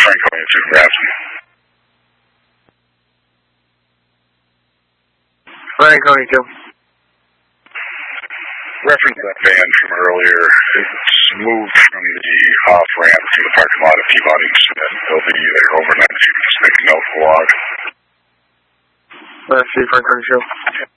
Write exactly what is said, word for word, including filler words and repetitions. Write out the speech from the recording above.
Franconia two, Rasmus. Franconia two. Reference that van from earlier. It's moved from the off-ramp to the parking lot of Peabody and Smith. They'll be there overnight, so you can just make a note for log. Let's see, Franconia two.